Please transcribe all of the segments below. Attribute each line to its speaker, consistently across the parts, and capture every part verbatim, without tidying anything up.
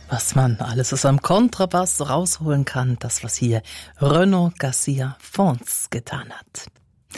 Speaker 1: Was man alles aus einem Kontrabass rausholen kann, das, was hier Renaud Garcia Fons getan hat.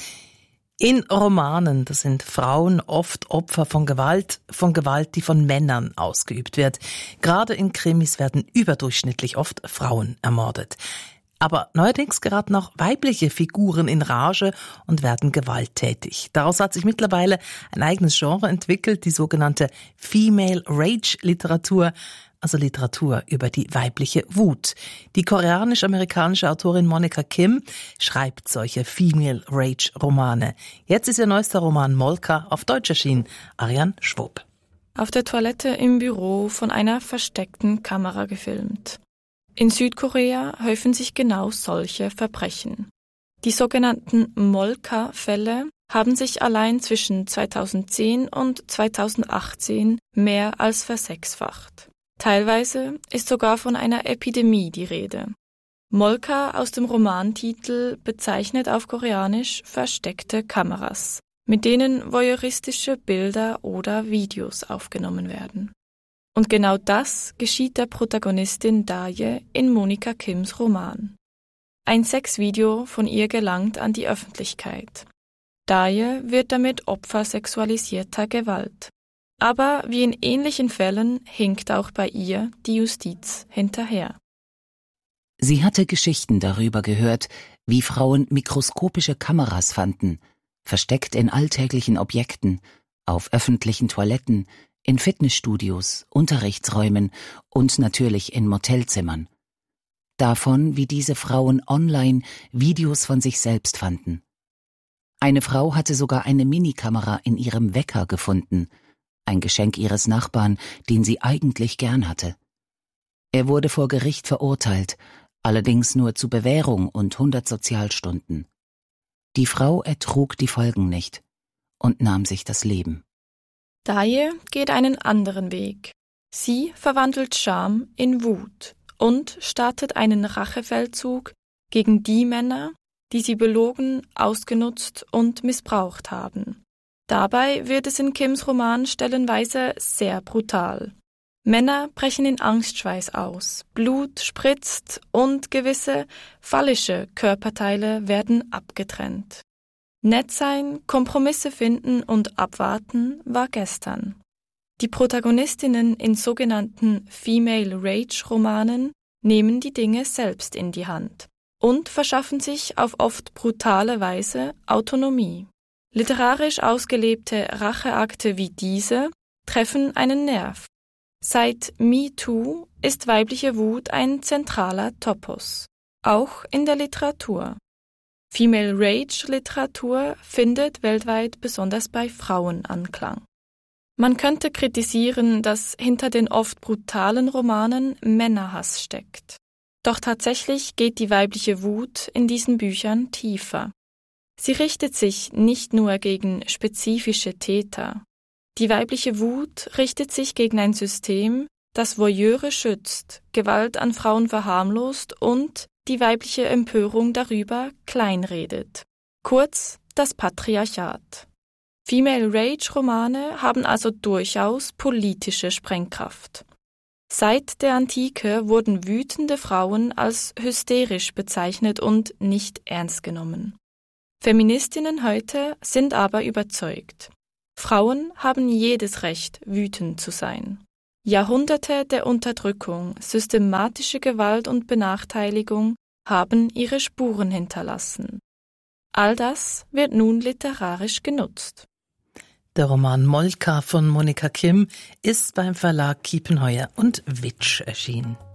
Speaker 1: In Romanen, das sind Frauen oft Opfer von Gewalt, von Gewalt, die von Männern ausgeübt wird. Gerade in Krimis werden überdurchschnittlich oft Frauen ermordet. Aber neuerdings geraten auch weibliche Figuren in Rage und werden gewalttätig. Daraus hat sich mittlerweile ein eigenes Genre entwickelt, die sogenannte Female Rage Literatur, also Literatur über die weibliche Wut. Die koreanisch-amerikanische Autorin Monica Kim schreibt solche Female Rage Romane. Jetzt ist ihr neuester Roman Molka auf Deutsch erschienen. Ariane Schwob.
Speaker 2: Auf der Toilette im Büro von einer versteckten Kamera gefilmt. In Südkorea häufen sich genau solche Verbrechen. Die sogenannten Molka-Fälle haben sich allein zwischen zweitausendzehn und zweitausendachtzehn mehr als versechsfacht. Teilweise ist sogar von einer Epidemie die Rede. Molka aus dem Romantitel bezeichnet auf Koreanisch versteckte Kameras, mit denen voyeuristische Bilder oder Videos aufgenommen werden. Und genau das geschieht der Protagonistin Daye in Monica Kims Roman. Ein Sexvideo von ihr gelangt an die Öffentlichkeit. Daye wird damit Opfer sexualisierter Gewalt. Aber wie in ähnlichen Fällen hinkt auch bei ihr die Justiz hinterher.
Speaker 3: Sie hatte Geschichten darüber gehört, wie Frauen mikroskopische Kameras fanden, versteckt in alltäglichen Objekten, auf öffentlichen Toiletten, in Fitnessstudios, Unterrichtsräumen und natürlich in Motelzimmern. Davon, wie diese Frauen online Videos von sich selbst fanden. Eine Frau hatte sogar eine Minikamera in ihrem Wecker gefunden, ein Geschenk ihres Nachbarn, den sie eigentlich gern hatte. Er wurde vor Gericht verurteilt, allerdings nur zu Bewährung und hundert Sozialstunden. Die Frau ertrug die Folgen nicht und nahm sich das Leben.
Speaker 2: Daye geht einen anderen Weg. Sie verwandelt Scham in Wut und startet einen Rachefeldzug gegen die Männer, die sie belogen, ausgenutzt und missbraucht haben. Dabei wird es in Kims Roman stellenweise sehr brutal. Männer brechen in Angstschweiß aus, Blut spritzt und gewisse phallische Körperteile werden abgetrennt. Nett sein, Kompromisse finden und abwarten war gestern. Die Protagonistinnen in sogenannten Female Rage Romanen nehmen die Dinge selbst in die Hand und verschaffen sich auf oft brutale Weise Autonomie. Literarisch ausgelebte Racheakte wie diese treffen einen Nerv. Seit MeToo ist weibliche Wut ein zentraler Topos, auch in der Literatur. Female Rage Literatur findet weltweit besonders bei Frauen Anklang. Man könnte kritisieren, dass hinter den oft brutalen Romanen Männerhass steckt. Doch tatsächlich geht die weibliche Wut in diesen Büchern tiefer. Sie richtet sich nicht nur gegen spezifische Täter. Die weibliche Wut richtet sich gegen ein System, das Voyeure schützt, Gewalt an Frauen verharmlost und die weibliche Empörung darüber kleinredet. Kurz das Patriarchat. Female Rage-Romane haben also durchaus politische Sprengkraft. Seit der Antike wurden wütende Frauen als hysterisch bezeichnet und nicht ernst genommen. Feministinnen heute sind aber überzeugt. Frauen haben jedes Recht, wütend zu sein. Jahrhunderte der Unterdrückung, systematische Gewalt und Benachteiligung haben ihre Spuren hinterlassen. All das wird nun literarisch genutzt.
Speaker 1: Der Roman Molka von Monica Kim ist beim Verlag Kiepenheuer und Witsch erschienen.